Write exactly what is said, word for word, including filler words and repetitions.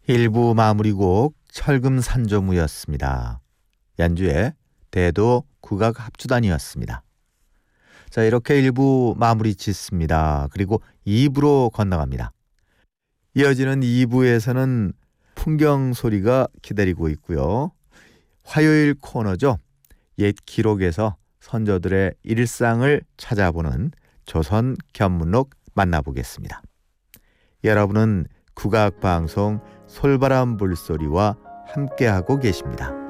일 부 마무리곡 철금산조무였습니다. 연주의 대도 국악 합주단이었습니다. 자, 이렇게 일 부 마무리 짓습니다. 그리고 이 부로 건너갑니다. 이어지는 이 부에서는 풍경 소리가 기다리고 있고요. 화요일 코너죠. 옛 기록에서 선조들의 일상을 찾아보는 조선 견문록 만나보겠습니다. 여러분은 국악방송 솔바람 불소리와 함께하고 계십니다.